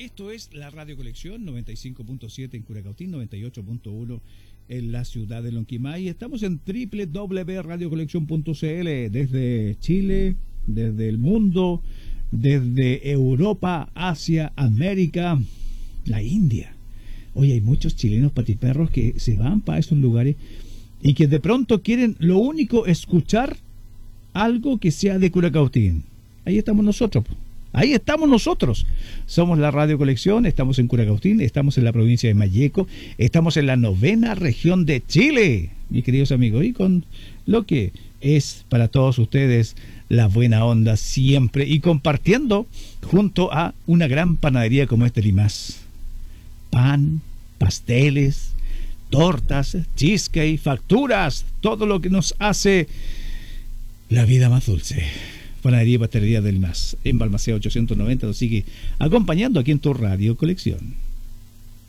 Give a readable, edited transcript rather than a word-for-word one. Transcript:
Esto es la Radio Colección 95.7 en Curacautín, 98.1 en la ciudad de Lonquimay. Estamos en www.radiocolección.cl desde Chile, desde el mundo, desde Europa, Asia, América, la India. Hoy hay muchos chilenos patiperros que se van para esos lugares y que de pronto quieren lo único escuchar algo que sea de Curacautín. Ahí estamos nosotros. Ahí estamos nosotros. Somos la Radio Colección, estamos en Curacautín, estamos en la provincia de Malleco, estamos en la 9ª región de Chile, mis queridos amigos, y con lo que es para todos ustedes la buena onda siempre y compartiendo junto a una gran panadería como este Limas. Pan, pasteles, tortas, cheesecake, facturas, todo lo que nos hace la vida más dulce. Panadería y Pastelería del Limas, en Balmaceda 890, nos sigue acompañando aquí en tu Radio Colección.